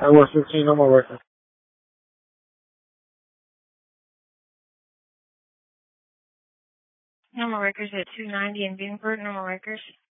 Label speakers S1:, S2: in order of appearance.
S1: I work 15 normal workers.
S2: Normal workers at 290 in Bingford, normal workers.